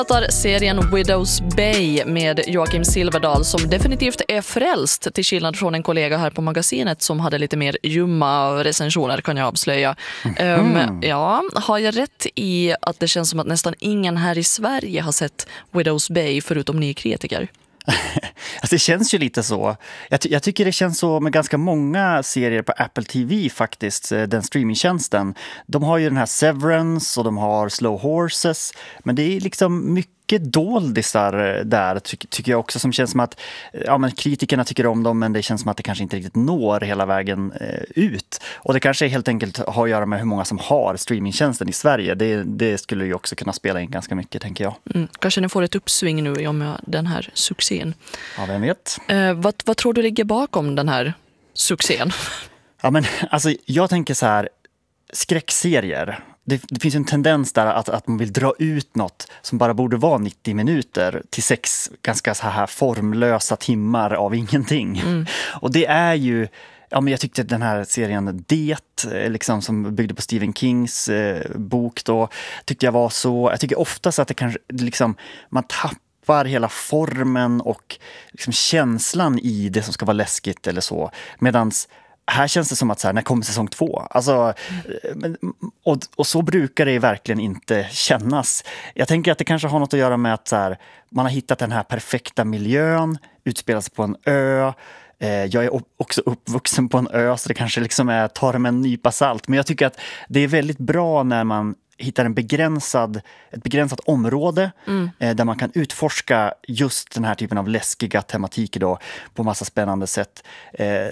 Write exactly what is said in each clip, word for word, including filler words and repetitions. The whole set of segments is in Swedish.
Pratar serien Widows Bay med Joakim Silverdal som definitivt är frälst till skillnad från en kollega här på magasinet som hade lite mer ljumma recensioner kan jag avslöja. Mm. Um, ja, har jag rätt i att det känns som att nästan ingen här i Sverige har sett Widows Bay förutom ni kritiker? Alltså det känns ju lite så. Jag, ty- jag tycker det känns så med ganska många serier på Apple T V faktiskt, den streamingtjänsten. De har ju den här Severance och de har Slow Horses, men det är liksom mycket doldisar där ty- tycker jag också, som känns som att ja, men kritikerna tycker om dem, men det känns som att det kanske inte riktigt når hela vägen eh, ut. Och det kanske helt enkelt har att göra med hur många som har streamingtjänsten i Sverige. Det, det skulle ju också kunna spela in ganska mycket, tänker jag. Mm, kanske ni får ett uppsving nu i med den här succén. Ja, vem vet. Eh, vad, vad tror du ligger bakom den här succén? Ja, men alltså jag tänker så här, skräckserier. Det, det finns en tendens där att, att man vill dra ut något som bara borde vara nittio minuter till sex ganska så här formlösa timmar av ingenting. Mm. Och det är ju, ja, men jag tyckte den här serien Det, liksom, som byggde på Stephen Kings eh, bok då, tyckte jag var så, jag tycker oftast att det kanske liksom, man tappar hela formen och liksom känslan i det som ska vara läskigt eller så. Medans här känns det som att så här, när kommer säsong två? Alltså, mm. och, och så brukar det verkligen inte kännas. Jag tänker att det kanske har något att göra med att så här, man har hittat den här perfekta miljön, utspelar sig på en ö. Eh, jag är också uppvuxen på en ö, så det kanske liksom är, tar med en nypa salt. Men jag tycker att det är väldigt bra när man hittar en begränsad, ett begränsat område mm. eh, där man kan utforska just den här typen av läskiga tematiker då, på massa spännande sätt. Eh,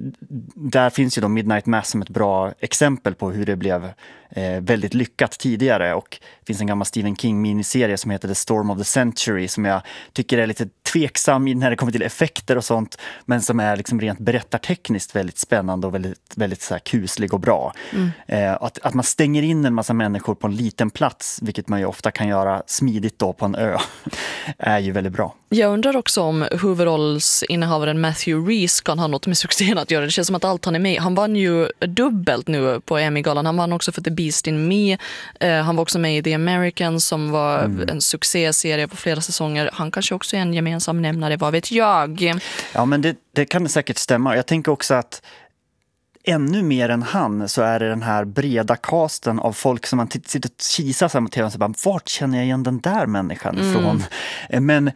där finns ju då Midnight Mass som ett bra exempel på hur det blev eh, väldigt lyckat tidigare, och det finns en gammal Stephen King miniserie som heter The Storm of the Century som jag tycker är lite tveksam när det kommer till effekter och sånt, men som är liksom rent berättartekniskt väldigt spännande och väldigt, väldigt så här kuslig och bra. Mm. Eh, att, att man stänger in en massa människor på en liten plats, vilket man ju ofta kan göra smidigt då på en ö, är ju väldigt bra. Jag undrar också om huvudrollsinnehavaren Matthew Rhys kan ha något med succén att göra. Det känns som att allt han är med. Han vann ju dubbelt nu på Emmy-galan. Han vann också för The Beast in Me. Eh, han var också med i The Americans som var mm. en succéserie på flera säsonger. Han kanske också är en gemensam nämnare, vad vet jag? Ja, men det, det kan det säkert stämma. Jag tänker också att ännu mer än han så är det den här breda casten av folk som man t- sitter och kisar sig mot T V och så bara, vart känner jag igen den där människan mm. från? Men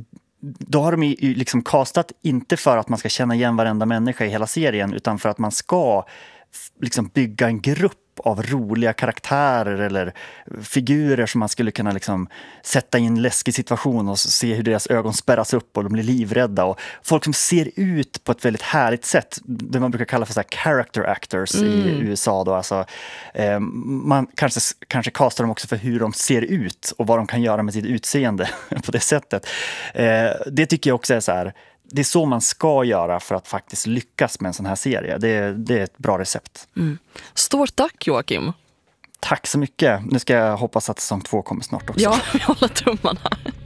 då har de ju liksom castat inte för att man ska känna igen varenda människa i hela serien, utan för att man ska liksom bygga en grupp av roliga karaktärer eller figurer som man skulle kunna liksom sätta i en läskig situation och se hur deras ögon spärras upp och de blir livrädda, och folk som ser ut på ett väldigt härligt sätt, det man brukar kalla för så här character actors mm. i U S A då, alltså eh, man kanske, kanske castar dem också för hur de ser ut och vad de kan göra med sitt utseende på det sättet. Eh, det tycker jag också är så här, det är så man ska göra för att faktiskt lyckas med en sån här serie. Det, det är ett bra recept. Mm. Stort tack, Joakim. Tack så mycket. Nu ska jag hoppas att säsong två kommer snart också. Ja, vi håller tummarna.